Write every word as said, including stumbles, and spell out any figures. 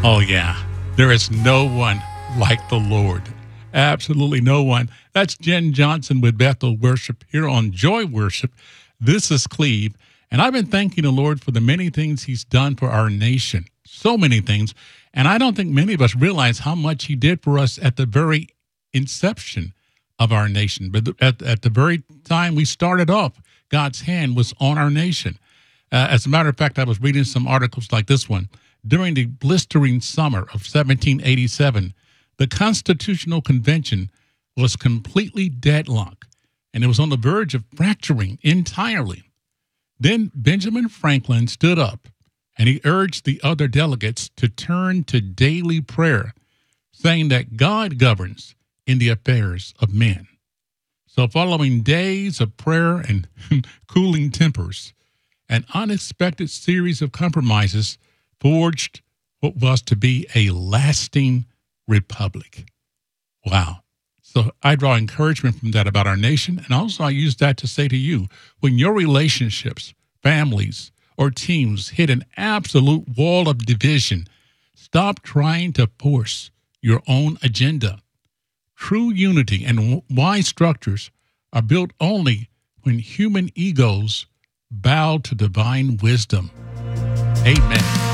Oh, yeah. There is no one like the Lord. Absolutely no one. That's Jen Johnson with Bethel Worship here on Joy Worship. This is Cleve, and I've been thanking the Lord for the many things he's done for our nation. So many things. And I don't think many of us realize how much he did for us at the very inception of our nation. But at, at the very time we started off, God's hand was on our nation. Uh, as a matter of fact, I was reading some articles like this one. During the blistering summer of seventeen eighty-seven, the Constitutional Convention was completely deadlocked, and it was on the verge of fracturing entirely. Then Benjamin Franklin stood up, and he urged the other delegates to turn to daily prayer, saying that God governs in the affairs of men. So following days of prayer and cooling tempers, an unexpected series of compromises forged what was to be a lasting republic. Wow. So I draw encouragement from that about our nation. And also I use that to say to you, when your relationships, families, or teams hit an absolute wall of division, stop trying to force your own agenda. True unity and wise structures are built only when human egos bow to divine wisdom. Amen.